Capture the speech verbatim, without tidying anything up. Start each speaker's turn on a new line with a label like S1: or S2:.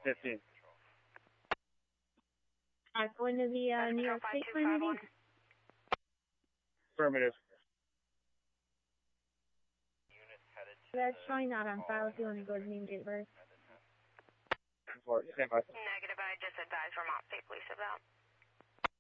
S1: fifteen.
S2: Uh, going to the uh, New York State Clinic.
S1: Affirmative.
S2: That's showing not on file if you want to go to name date birth.
S1: Stand by.
S3: Negative, I just advised Vermont State Police about.